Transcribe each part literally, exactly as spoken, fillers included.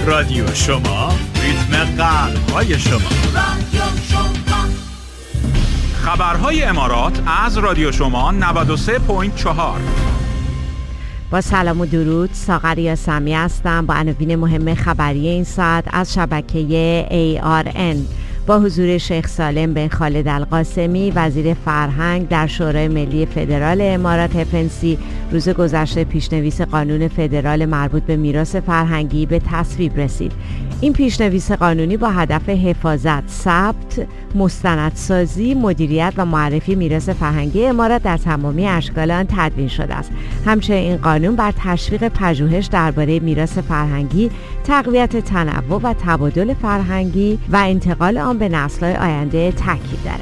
رادیو شما، ریتم قلب‌های شما. رادیو شما. خبرهای امارات از رادیو شما نود و سه ممیز چهار. با سلام و درود، ساغر یاسمی هستم با عناوین مهم خبری این ساعت از شبکه ای آر ان. با حضور شیخ سالم بن خالد القاسمی، وزیر فرهنگ در شورای ملی فدرال امارات اف ان سی، روز گذشته پیشنویس قانون فدرال مربوط به میراث فرهنگی به تصویب رسید. این پیشنویس قانونی با هدف حفاظت، ثبت، مستندسازی، مدیریت و معرفی میراث فرهنگی امارات در تمامی اشکال آن تدوین شده است. همچنین این قانون بر تشویق پژوهش درباره میراث فرهنگی، تقویت تنوع و تبادل فرهنگی و انتقال آن به نسل‌های آینده تاکید دارد.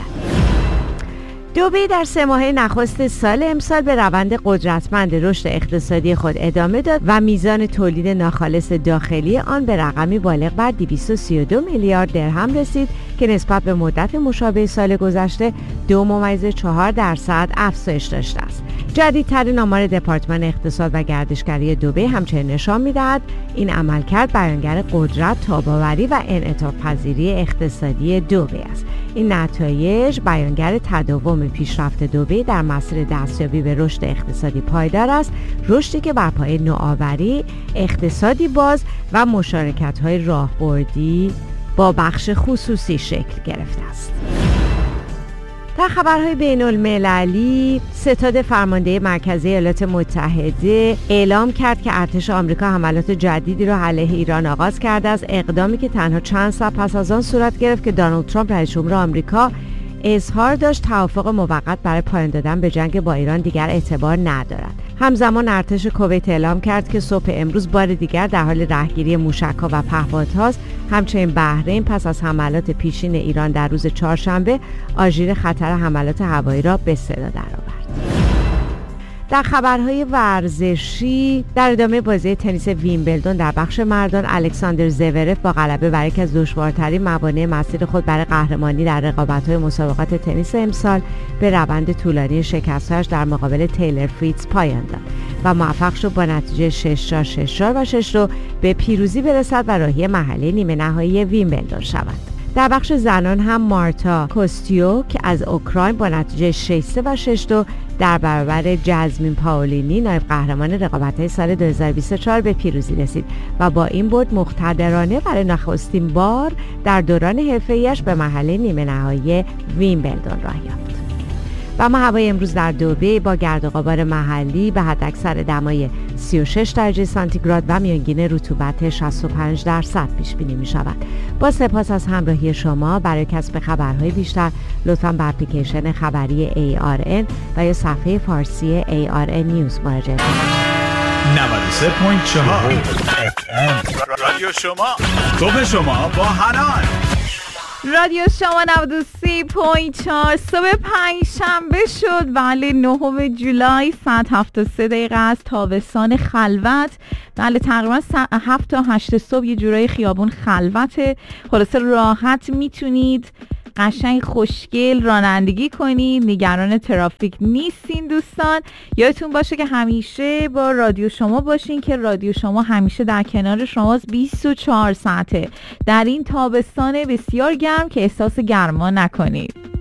دبی در سه ماهه نخست سال امسال به روند قدرتمند رشد اقتصادی خود ادامه داد و میزان تولید ناخالص داخلی آن به رقمی بالغ بر دویست و سی و دو میلیارد درهم رسید که نسبت به مدت مشابه سال گذشته دو ممیز چهار درصد افزایش داشته است. جدیدترین آمار دپارتمان اقتصاد و گردشگری دبی همچنین نشان می‌دهد این عملکرد بیانگر قدرت، تاب‌آوری و انعطاف پذیری اقتصادی دبی است. این نتایج بیانگر تداوم پیشرفت دبی در مسیر دستیابی به رشد اقتصادی پایدار است، رشدی که بر پایه نوآوری، اقتصادی باز و مشارکت‌های راهبردی با بخش خصوصی شکل گرفته است. در خبرهای بین المللی، ستاد فرمانده مرکزی ایالات متحده اعلام کرد که ارتش آمریکا حملات جدیدی را علیه ایران آغاز کرده است، اقدامی که تنها چند ساعت پس از آن صورت گرفت که دونالد ترامپ رئیس جمهور آمریکا اظهار داشت توافق موقت برای پایان دادن به جنگ با ایران دیگر اعتبار ندارد. همزمان ارتش کویت اعلام کرد که صبح امروز بار دیگر در حال رهگیری موشک‌ها و پهپادهاست. همچنین بحرین پس از حملات پیشین ایران در روز چهارشنبه آژیر خطر حملات هوایی را به صدا درآورد. در خبرهای ورزشی، در ادامه بازی تنیس ویمبلدون در بخش مردان، الکساندر زورف با غلبه بر یکی از دشوارترین موانع مسیر خود برای قهرمانی در رقابت‌های مسابقات تنیس امسال به روند طولانی شکست‌هایش در مقابل تیلر فریتز پایان داد و موفق شد با نتیجه شش چهار شش چهار و شش دو به پیروزی برسد و راهی مرحله نیمه نهایی ویمبلدون شود. در بخش زنان هم مارتا کوستیوک از اوکراین با نتیجه شش سه و شش دو در برابر جزمین پاولینی، نایب قهرمان رقابت‌های سال دو هزار و بیست و چهار، به پیروزی رسید و با این برد مقتدرانه برای نخستین بار در دوران حرفه‌ایش به مرحله نیمه نهایی ویمبلدون راه یافت. و ما هوای امروز در دبی با گرد و غبار محلی به حداکثر دمای سی و شش درجه سانتیگراد و میانگین رطوبت شصت و پنج درصد پیش بینی می شود. با سپاس از همراهی شما. برای کسب خبرهای بیشتر لطفاً به اپلیکیشن خبری ای آر ان و یا صفحه فارسی ای آر ان نیوز مراجعه کنید. نود و سه ممیز چهار رادیو شما، صبح شما با حنان. رادیو شما نود و سه ممیز چهار. صبح پنج شنبه شد، بله، نهم جولای، ساعت هفت و سه دقیقه است. تابستان خلوت، بله، تقریبا هفت تا هشت صبح یه جورای خیابون خلوته. خلاصه راحت میتونید قشنگ خوشگل رانندگی کنید، نگران ترافیک نیستین دوستان. یادتون باشه که همیشه با رادیو شما باشین که رادیو شما همیشه در کنار شماست بیست و چهار ساعته در این تابستان بسیار گرم که احساس گرما نکنید.